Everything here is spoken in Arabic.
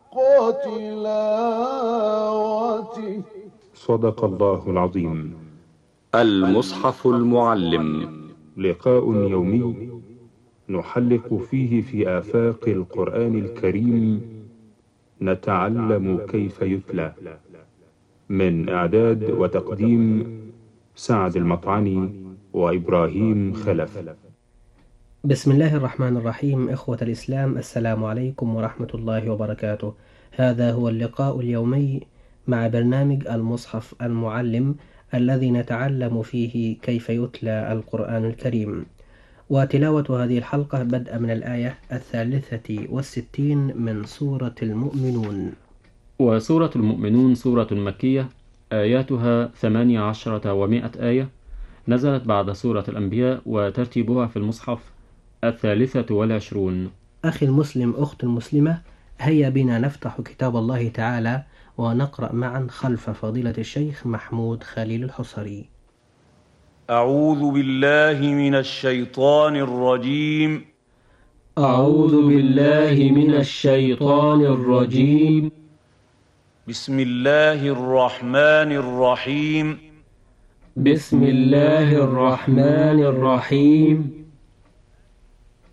تلاوته. صدق الله العظيم. المصحف المعلم، لقاء يومي نحلق فيه في آفاق القرآن الكريم، نتعلم كيف يتلى. من إعداد وتقديم سعد المطعني وإبراهيم خلف. بسم الله الرحمن الرحيم. إخوة الإسلام، السلام عليكم ورحمة الله وبركاته. هذا هو اللقاء اليومي مع برنامج المصحف المعلم الذي نتعلم فيه كيف يتلى القرآن الكريم. وتلاوة هذه الحلقة بدءا من الآية 63 من سورة المؤمنون. وسورة المؤمنون سورة مكية، آياتها 18 و100 آية، نزلت بعد سورة الأنبياء، وترتيبها في المصحف 23. أخي المسلم، أخت المسلمة، هيا بنا نفتح كتاب الله تعالى ونقرأ معا خلف فضيلة الشيخ محمود خليل الحصري. أعوذ بالله من الشيطان الرجيم. أعوذ بالله من الشيطان الرجيم. بسم الله الرحمن الرحيم. بسم الله الرحمن الرحيم.